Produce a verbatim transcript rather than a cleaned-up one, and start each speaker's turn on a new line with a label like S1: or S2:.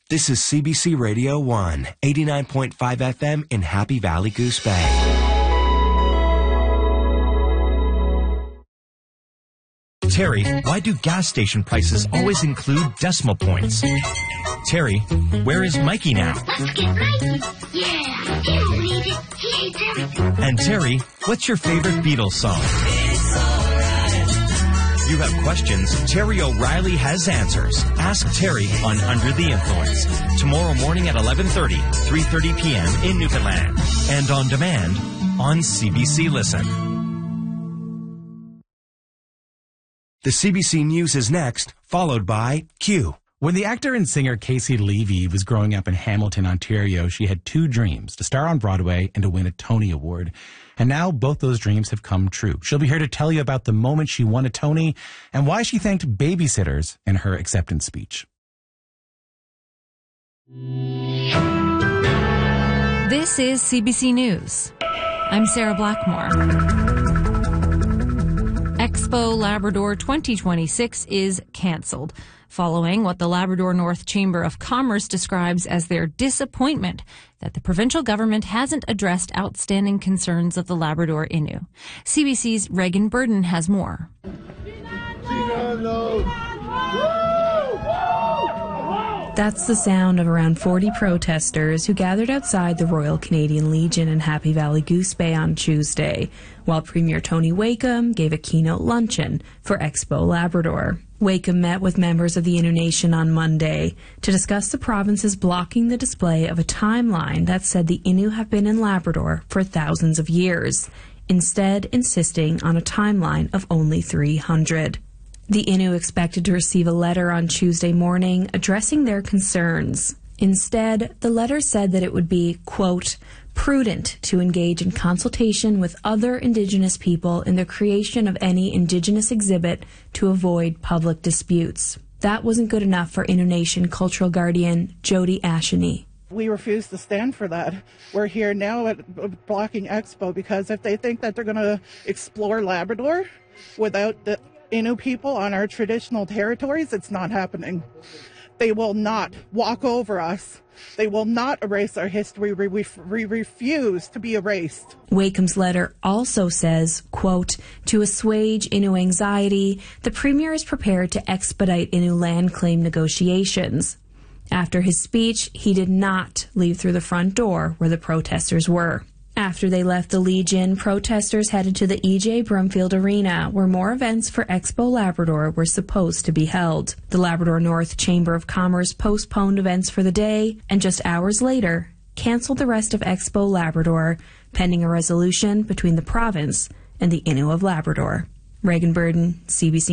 S1: This is C B C Radio one, eighty-nine point five F M in Happy Valley, Goose Bay. Terry, why do gas station prices always include decimal points? Terry, where is Mikey now?
S2: Let's get Mikey. Yeah, he don't believe it. He hates everything.
S1: And Terry, what's your favorite Beatles song? It's alright. You have questions, Terry O'Reilly has answers. Ask Terry on Under the Influence. Tomorrow morning at eleven thirty, three thirty p.m. in Newfoundland. And on demand on C B C Listen. The C B C News is next, followed by Q.
S3: When the actor and singer Casey Levy was growing up in Hamilton, Ontario, she had two dreams, to star on Broadway and to win a Tony Award. And now both those dreams have come true. She'll be here to tell you about the moment she won a Tony and why she thanked babysitters in her acceptance speech.
S4: This is C B C News. I'm Sarah Blackmore. Expo Labrador twenty twenty-six is cancelled, following what the Labrador North Chamber of Commerce describes as their disappointment that the provincial government hasn't addressed outstanding concerns of the Labrador Innu. C B C's Reagan Burden has more.
S5: That's the sound of around forty protesters who gathered outside the Royal Canadian Legion in Happy Valley Goose Bay on Tuesday, while Premier Tony Wakeham gave a keynote luncheon for Expo Labrador. Wakeham met with members of the Innu Nation on Monday to discuss the province's blocking the display of a timeline that said the Innu have been in Labrador for thousands of years, instead insisting on a timeline of only three hundred. The Innu expected to receive a letter on Tuesday morning addressing their concerns. Instead, the letter said that it would be, quote, prudent to engage in consultation with other Indigenous people in the creation of any Indigenous exhibit to avoid public disputes. That wasn't good enough for Innu Nation cultural guardian Jody Asheny.
S6: We refuse to stand for that. We're here now at blocking Expo because if they think that they're going to explore Labrador without the Innu people on our traditional territories, it's not happening. They will not walk over us. They will not erase our history. We, we, we refuse to be erased.
S5: Wakeham's letter also says, quote, to assuage Innu anxiety, the Premier is prepared to expedite Innu land claim negotiations. After his speech, he did not leave through the front door where the protesters were. After they left the Legion, protesters headed to the E J Brumfield Arena, where more events for Expo Labrador were supposed to be held. The Labrador North Chamber of Commerce postponed events for the day, and just hours later, cancelled the rest of Expo Labrador, pending a resolution between the province and the Innu of Labrador. Reagan Burden, C B C